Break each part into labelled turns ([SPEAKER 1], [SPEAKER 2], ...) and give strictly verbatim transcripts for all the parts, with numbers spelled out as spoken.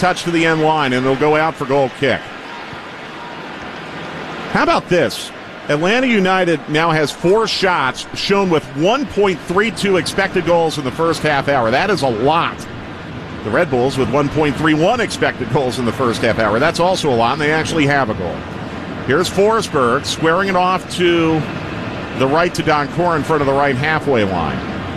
[SPEAKER 1] touch to the end line, and it'll go out for goal kick. How about this? Atlanta United now has four shots shown with one point three two expected goals in the first half hour. That is a lot. The Red Bulls with one point three one expected goals in the first half hour. That's also a lot, and they actually have a goal. Here's Forsberg squaring it off to the right to Doncourt in front of the right halfway line.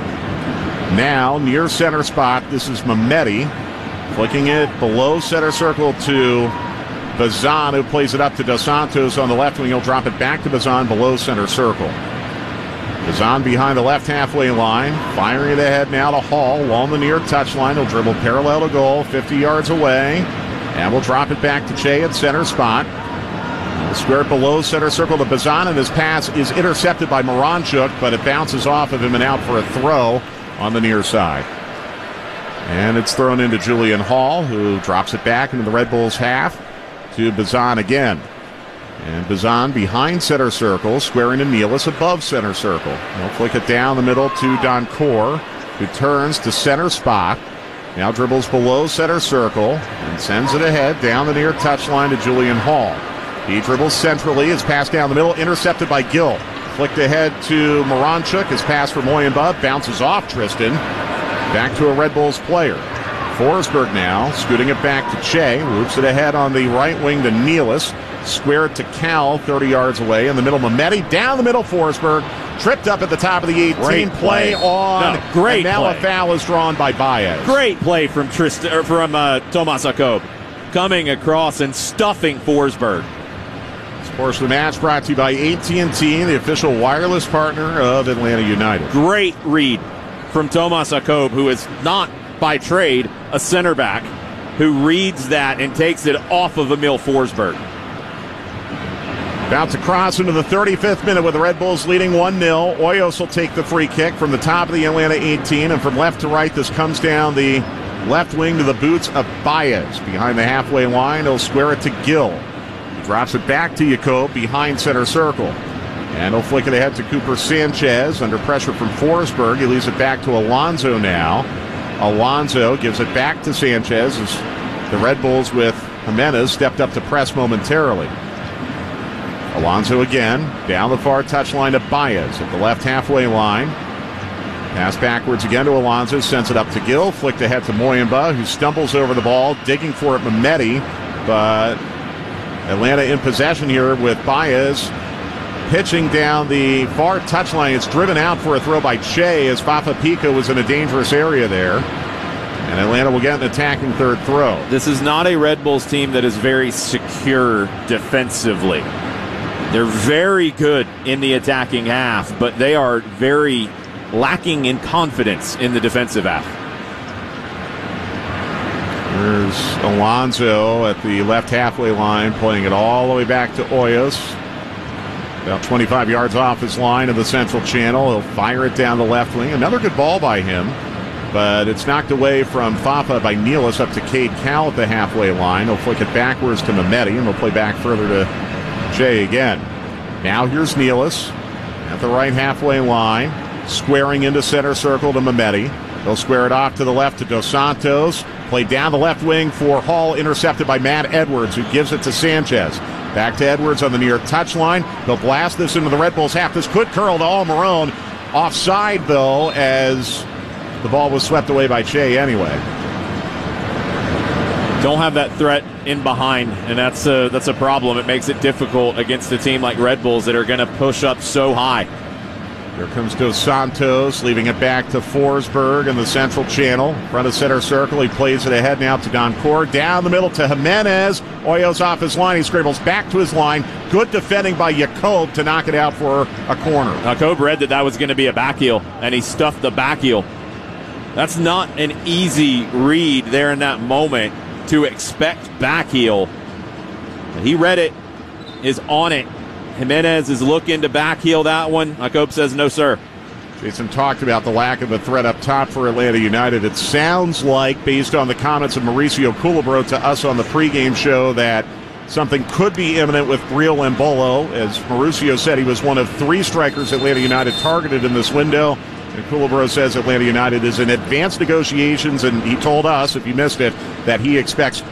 [SPEAKER 1] Now, near center spot, this is Mehmeti. Flicking it below center circle to Bazan, who plays it up to Dos Santos on the left wing. He'll drop it back to Bazan below center circle. Bazan behind the left halfway line, firing it ahead now to Hall along the near touchline. He'll dribble parallel to goal, fifty yards away, and we'll drop it back to Che at center spot. We'll square it below center circle to Bazan, and his pass is intercepted by Moranchuk, but it bounces off of him and out for a throw on the near side. And it's thrown into Julian Hall, who drops it back into the Red Bulls half to Bazan again. And Bazan behind center circle, squaring to Nealis above center circle. He'll flick it down the middle to Doncourt, who turns to center spot. Now dribbles below center circle and sends it ahead down the near touchline to Julian Hall. He dribbles centrally, is passed down the middle, intercepted by Gill. Flicked ahead to Moranchuk, his pass for Moyenba, bounces off Tristan. Back to a Red Bulls player. Forsberg now, scooting it back to Che, loops it ahead on the right wing to Nealis. Square it to Cal, thirty yards away. In the middle, Mehmeti, down the middle, Forsberg. Tripped up at the top of the eighteen.
[SPEAKER 2] Great play,
[SPEAKER 1] play on.
[SPEAKER 2] No, great
[SPEAKER 1] and now
[SPEAKER 2] play.
[SPEAKER 1] a foul is drawn by Baez.
[SPEAKER 2] Great play from Tristan, or from uh, Tomas Jakob. Coming across and stuffing Forsberg.
[SPEAKER 1] This portion of the match brought to you by A T and T, the official wireless partner of Atlanta United.
[SPEAKER 2] Great read from Tomas Jakob, who is not by trade a center back, who reads that and takes it off of Emil Forsberg.
[SPEAKER 1] About to cross into the thirty-fifth minute with the Red Bulls leading one nil. Hoyos will take the free kick from the top of the Atlanta eighteen, and from left to right, this comes down the left wing to the boots of Baez. Behind the halfway line, he'll square it to Gill. He drops it back to Jakob behind center circle. And he'll flick it ahead to Cooper Sanchez under pressure from Forsberg. He leaves it back to Alonso now. Alonso gives it back to Sanchez as the Red Bulls with Jimenez stepped up to press momentarily. Alonso again, down the far touchline to Baez at the left halfway line. Pass backwards again to Alonso, sends it up to Gill, flicked ahead to Moyenba, who stumbles over the ball, digging for it Mehmeti, but Atlanta in possession here with Baez pitching down the far touchline. It's driven out for a throw by Che as Fafa Pico was in a dangerous area there. And Atlanta will get an attacking third throw.
[SPEAKER 2] This is not a Red Bulls team that is very secure defensively. They're very good in the attacking half, but they are very lacking in confidence in the defensive half.
[SPEAKER 1] There's Alonso at the left halfway line, playing it all the way back to Hoyos. About twenty-five yards off his line in the central channel. He'll fire it down the left wing. Another good ball by him, but it's knocked away from Fafa by Nealis up to Cade Cal at the halfway line. He'll flick it backwards to Mehmeti, and he'll play back further to Che again. Now here's Nealis at the right halfway line, squaring into center circle to Mehmeti. They'll square it off to the left to Dos Santos. Play down the left wing for Hall, intercepted by Matt Edwards, who gives it to Sanchez. Back to Edwards on the near touchline. They'll blast this into the Red Bulls half. This could curl to Almiron. Offside, though, as the ball was swept away by Che anyway.
[SPEAKER 2] Don't have that threat in behind, and that's a, that's a problem. It makes it difficult against a team like Red Bulls that are going to push up so high.
[SPEAKER 1] Here comes Dos Santos, leaving it back to Forsberg in the central channel. Front of center circle, he plays it ahead now to Doncourt. Down the middle to Jimenez. Hoyos off his line, he scribbles back to his line. Good defending by Jakob to knock it out for a corner.
[SPEAKER 2] Jakob read that that was going to be a back heel, and he stuffed the back heel. That's not an easy read there in that moment to expect back heel. He read it, is on it. Jimenez is looking to back heel that one. Jakob says no, sir.
[SPEAKER 1] Jason talked about the lack of a threat up top for Atlanta United. It sounds like, based on the comments of Mauricio Culebro to us on the pregame show, that something could be imminent with Briel Embolo. As Mauricio said, he was one of three strikers Atlanta United targeted in this window. And Culebro says Atlanta United is in advanced negotiations, and he told us, if you missed it, that he expects